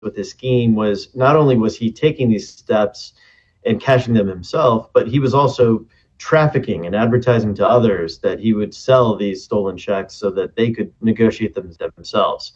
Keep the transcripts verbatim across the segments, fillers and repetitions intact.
with his scheme was not only was he taking these steps and cashing them himself, but he was also trafficking and advertising to others that he would sell these stolen checks so that they could negotiate them themselves.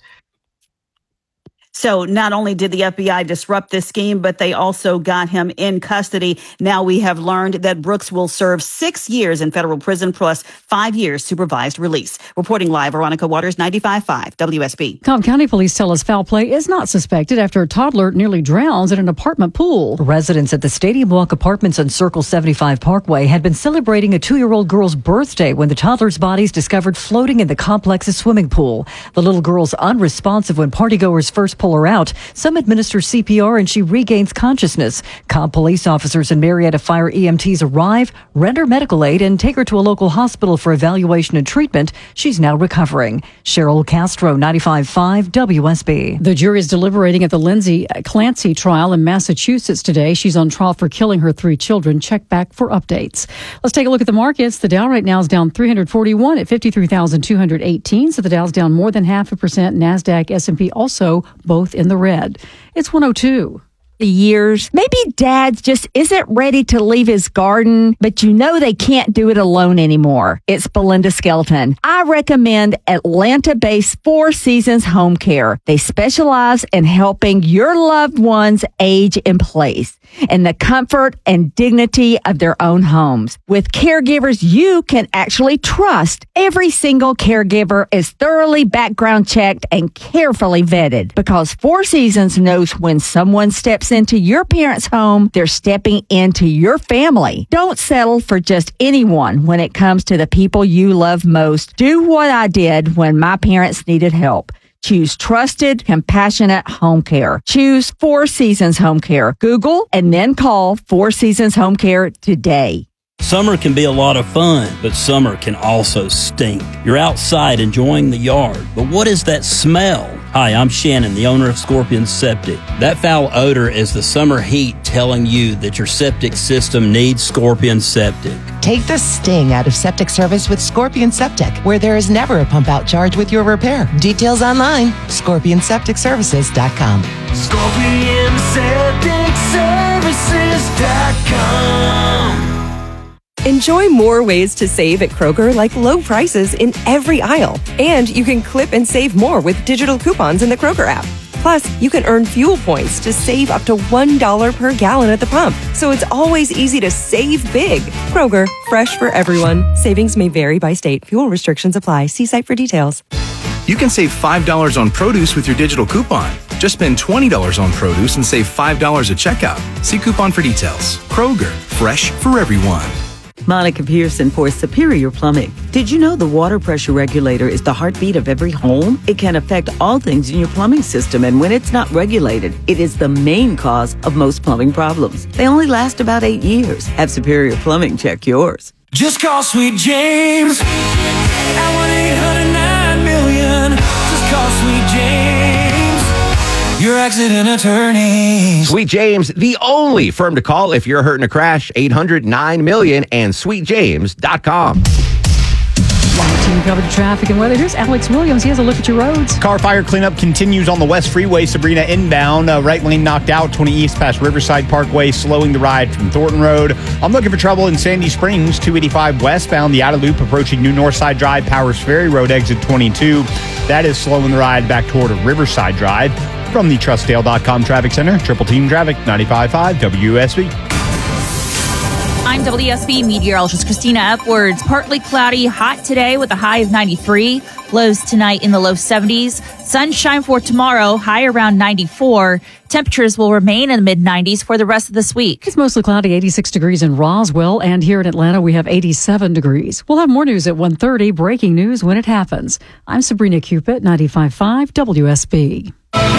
So not only did the F B I disrupt this scheme, but they also got him in custody. Now we have learned that Brooks will serve six years in federal prison plus five years supervised release. Reporting live, Veronica Waters, ninety-five point five W S B. Cobb County police tell us foul play is not suspected after a toddler nearly drowns in an apartment pool. Residents at the Stadium Walk Apartments on Circle seventy-five Parkway had been celebrating a two-year-old girl's birthday when the toddler's body is discovered floating in the complex's swimming pool. The little girl's unresponsive when partygoers first pull her out. Some administer C P R and she regains consciousness. Cobb police officers and Marietta Fire E M Ts arrive, render medical aid, and take her to a local hospital for evaluation and treatment. She's now recovering. Cheryl Castro, ninety-five point five W S B. The jury is deliberating at the Lindsay Clancy trial in Massachusetts today. She's on trial for killing her three children. Check back for updates. Let's take a look at the markets. The Dow right now is down three hundred forty-one at fifty-three thousand two hundred eighteen. So the Dow's down more than half a percent. NASDAQ, S and P also both in the red. It's one oh two. Years. Maybe dad just isn't ready to leave his garden, but you know they can't do it alone anymore. It's Belinda Skelton. I recommend Atlanta-based Four Seasons Home Care. They specialize in helping your loved ones age in place in the comfort and dignity of their own homes. With caregivers you can actually trust, every single caregiver is thoroughly background checked and carefully vetted because Four Seasons knows when someone steps into your parents' home, they're stepping into your family. Don't settle for just anyone when it comes to the people you love most. Do what I did when my parents needed help. Choose trusted, compassionate home care. Choose Four Seasons Home Care. Google and then call Four Seasons Home Care today. Summer can be a lot of fun, but summer can also stink. You're outside enjoying the yard, but what is that smell? Hi, I'm Shannon, the owner of Scorpion Septic. That foul odor is the summer heat telling you that your septic system needs Scorpion Septic. Take the sting out of septic service with Scorpion Septic, where there is never a pump out charge with your repair. Details online, scorpion septic services dot com. scorpion septic services dot com. Enjoy more ways to save at Kroger, like low prices in every aisle. And you can clip and save more with digital coupons in the Kroger app. Plus, you can earn fuel points to save up to one dollar per gallon at the pump. So it's always easy to save big. Kroger, fresh for everyone. Savings may vary by state. Fuel restrictions apply. See site for details. You can save five dollars on produce with your digital coupon. Just spend twenty dollars on produce and save five dollars at checkout. See coupon for details. Kroger, fresh for everyone. Monica Pearson for Superior Plumbing. Did you know the water pressure regulator is the heartbeat of every home? It can affect all things in your plumbing system, and when it's not regulated, it is the main cause of most plumbing problems. They only last about eight years. Have Superior Plumbing check yours. Just call Sweet James at one eight hundred nine million. Just call Sweet James, your accident attorney. Sweet James, the only firm to call if you're hurt in a crash. eight hundred nine million and sweet james dot com. Team coverage, traffic, and weather. Here's Alex Williams. He has a look at your roads. Car fire cleanup continues on the West Freeway. Sabrina inbound. Uh, right lane knocked out. twenty East past Riverside Parkway, slowing the ride from Thornton Road. I'm looking for trouble in Sandy Springs. two eighty-five westbound. The outer loop approaching New Northside Drive. Powers Ferry Road, exit twenty-two. That is slowing the ride back toward Riverside Drive. From the Trustdale dot com Traffic Center, Triple Team Traffic, ninety-five point five W S B. I'm W S B meteorologist Christina Upwards. Partly cloudy, hot today with a high of ninety-three. Lows tonight in the low seventies. Sunshine for tomorrow, high around ninety-four. Temperatures will remain in the mid nineties for the rest of this week. It's mostly cloudy, eighty-six degrees in Roswell, and here in Atlanta we have eighty-seven degrees. We'll have more news at one thirty, breaking news when it happens. I'm Sabrina Cupid, ninety-five point five W S B.